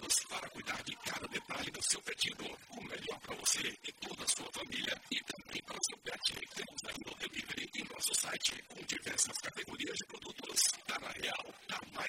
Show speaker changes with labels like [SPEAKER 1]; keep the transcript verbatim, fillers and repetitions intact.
[SPEAKER 1] produtos para cuidar de cada detalhe do seu pedido. O melhor para você e toda a sua família e também para o seu pet. Temos ainda o delivery em nosso site com diversas categorias de produtos. Tá na Real, tá mais